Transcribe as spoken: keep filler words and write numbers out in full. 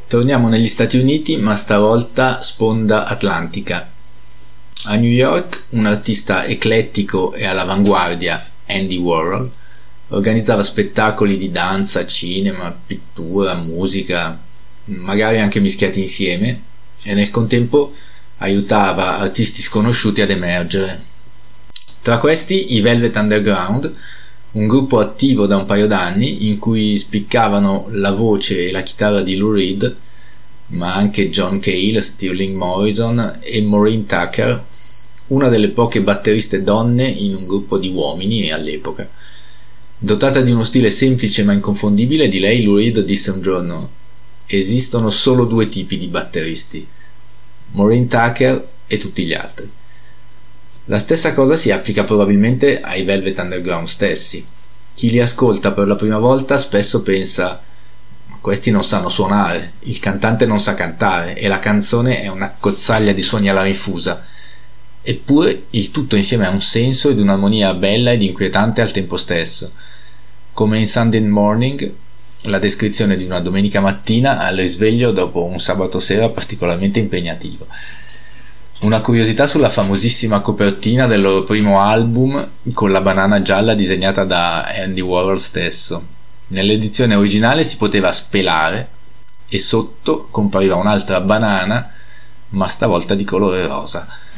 Torniamo negli Stati Uniti, ma stavolta sponda atlantica. A New York un artista eclettico e all'avanguardia, Andy Warhol, organizzava spettacoli di danza, cinema, pittura, musica, magari anche mischiati insieme, e nel contempo aiutava artisti sconosciuti ad emergere. Tra questi i Velvet Underground, un gruppo attivo da un paio d'anni in cui spiccavano la voce e la chitarra di Lou Reed, ma anche John Cale, Stirling Morrison e Maureen Tucker, una delle poche batteriste donne in un gruppo di uomini all'epoca. Dotata di uno stile semplice ma inconfondibile, di lei Lou Reed disse un giorno: esistono solo due tipi di batteristi, Maureen Tucker e tutti gli altri. La stessa cosa si applica probabilmente ai Velvet Underground stessi. Chi li ascolta per la prima volta spesso pensa: questi non sanno suonare, il cantante non sa cantare e la canzone è una cozzaglia di suoni alla rinfusa. Eppure il tutto insieme ha un senso ed un'armonia bella ed inquietante al tempo stesso, come in Sunday Morning, la descrizione di una domenica mattina al risveglio dopo un sabato sera particolarmente impegnativo. Una curiosità sulla famosissima copertina del loro primo album con la banana gialla disegnata da Andy Warhol stesso. Nell'edizione originale si poteva spelare e sotto compariva un'altra banana, ma stavolta di colore rosa.